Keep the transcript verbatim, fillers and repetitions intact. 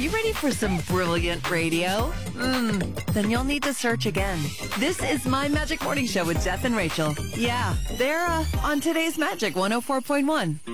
you ready for some brilliant radio? Mmm, then you'll need to search again. This is My Magic Morning Show with Jeff and Rachel. Yeah, they're uh, on today's Magic one oh four point one.